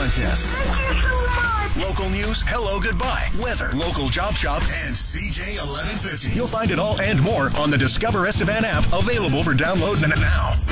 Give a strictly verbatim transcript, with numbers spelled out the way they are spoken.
contests. Local news, hello, goodbye, weather, local job shop, and C J eleven fifty. You'll find it all and more on the Discover Estevan app, available for download now.